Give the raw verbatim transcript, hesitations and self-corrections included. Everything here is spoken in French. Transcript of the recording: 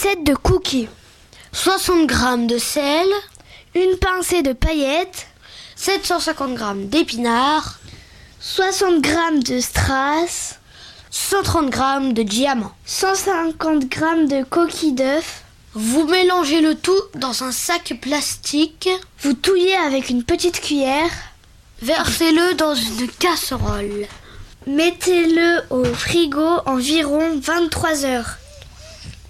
recette de cookies. soixante grammes de sel, Une pincée de paillettes, sept cent cinquante grammes d'épinards, soixante grammes de strass, cent trente grammes de diamants. cent cinquante grammes de coquilles d'œufs. Vous mélangez le tout dans un sac plastique. Vous touillez avec une petite cuillère. Versez-le dans une casserole. Mettez-le au frigo environ vingt-trois heures.